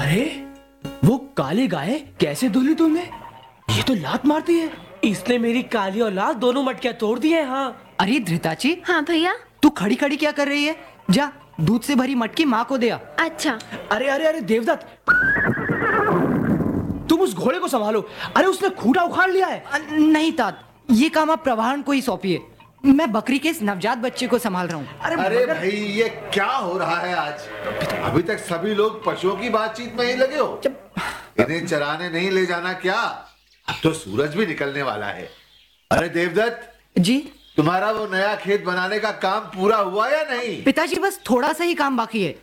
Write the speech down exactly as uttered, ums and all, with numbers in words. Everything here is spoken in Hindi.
अरे वो काली गाय कैसे धुली तुमने? ये तो लात मारती है। इसने मेरी काली और लाल दोनों मटकियां तोड़ दी हैं। हाँ अरे धृताची, हाँ भैया। तू खड़ी खड़ी क्या कर रही है? जा दूध से भरी मटकी माँ को दे आ। अच्छा। अरे अरे अरे देवदत्त, तुम उस घोड़े को संभालो। अरे उसने खूंटा उखाड़ लिया है। अ, नहीं तात, ये काम आप प्रभान को ही सौंपिए। मैं बकरी के इस नवजात बच्चे को संभाल रहा हूँ। अरे, अरे मगर... भाई ये क्या हो रहा है आज? अभी तक सभी लोग पशुओं की बातचीत में ही लगे हो। इन्हें चराने नहीं ले जाना क्या? अब तो सूरज भी निकलने वाला है। अरे देवदत्त जी तुम्हारा वो नया खेत बनाने का काम पूरा हुआ या नहीं? पिताजी, बस थोड़ा सा ही काम बाकी है।